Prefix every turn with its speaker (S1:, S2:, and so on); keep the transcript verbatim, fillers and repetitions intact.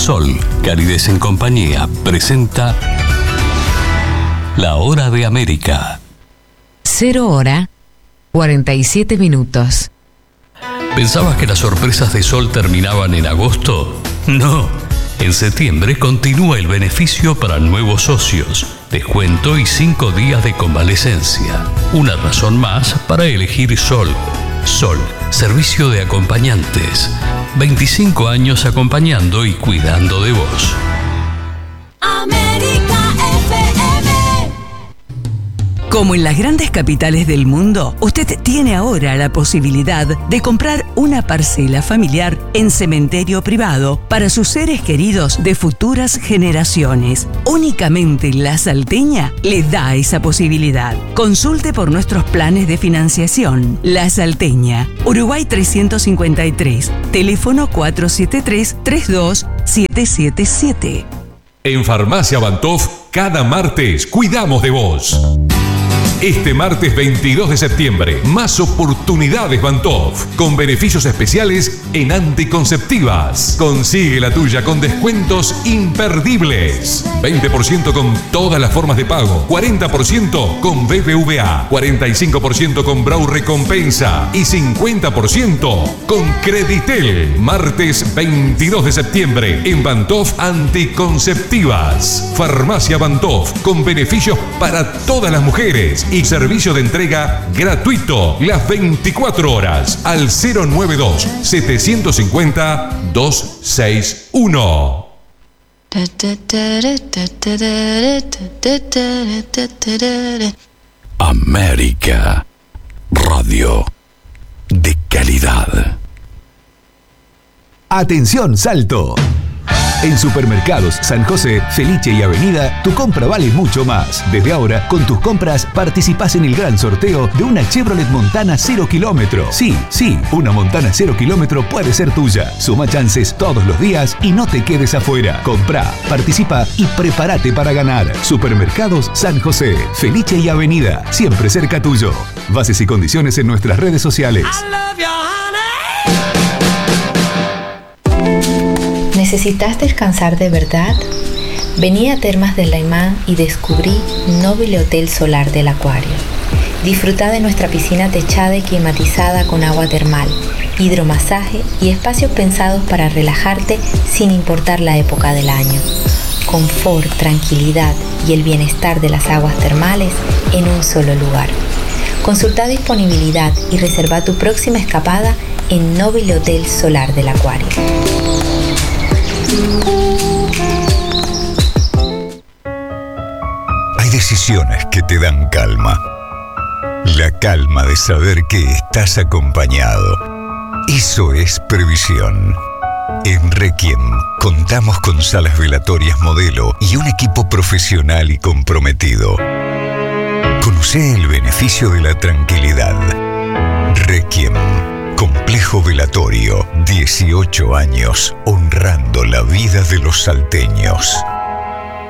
S1: Sol, calidez en compañía, presenta La Hora de América.
S2: Cero hora, cuarenta y siete minutos.
S1: ¿Pensabas que las sorpresas de Sol terminaban en agosto? No. En septiembre continúa el beneficio para nuevos socios, descuento y cinco días de convalecencia. Una razón más para elegir Sol. Sol, servicio de acompañantes. veinticinco años acompañando y cuidando de vos.
S3: América F M.
S4: Como en las grandes capitales del mundo, usted tiene ahora la posibilidad de comprar una parcela familiar en cementerio privado para sus seres queridos de futuras generaciones. Únicamente La Salteña le da esa posibilidad. Consulte por nuestros planes de financiación. La Salteña, Uruguay trescientos cincuenta y tres, teléfono cuatro siete tres, tres dos siete siete siete.
S5: En Farmacia Bantoff, cada martes cuidamos de vos. Este martes veintidós de septiembre, más oportunidades Bantoff, con beneficios especiales en anticonceptivas. Consigue la tuya con descuentos imperdibles. veinte por ciento con todas las formas de pago, cuarenta por ciento con B B V A, cuarenta y cinco por ciento con Brau Recompensa y cincuenta por ciento con Creditel. Martes veintidós de septiembre en Bantoff Anticonceptivas. Farmacia Bantoff, con beneficios para todas las mujeres y servicio de entrega gratuito las veinticuatro horas al cero noventa y dos, setecientos cincuenta, doscientos sesenta y uno.
S1: América Radio de calidad.
S6: Atención Salto. En Supermercados San José, Felice y Avenida, tu compra vale mucho más. Desde ahora, con tus compras, participás en el gran sorteo de una Chevrolet Montana cero kilómetro. Sí, sí, una Montana cero kilómetro puede ser tuya. Suma chances todos los días y no te quedes afuera. Comprá, participa y prepárate para ganar. Supermercados San José, Felice y Avenida, siempre cerca tuyo. Bases y condiciones en nuestras redes sociales.
S7: ¿Necesitas descansar de verdad? Vení a Termas del Laimán y descubrí Nobile Hotel Solar del Acuario. Disfruta de nuestra piscina techada y climatizada con agua termal, hidromasaje y espacios pensados para relajarte sin importar la época del año. Confort, tranquilidad y el bienestar de las aguas termales en un solo lugar. Consulta disponibilidad y reserva tu próxima escapada en Nobile Hotel Solar del Acuario.
S8: Hay decisiones que te dan calma. La calma de saber que estás acompañado. Eso es previsión. En Requiem contamos con salas velatorias modelo y un equipo profesional y comprometido. Conocé el beneficio de la tranquilidad. Requiem. Complejo velatorio, dieciocho años honrando la vida de los salteños.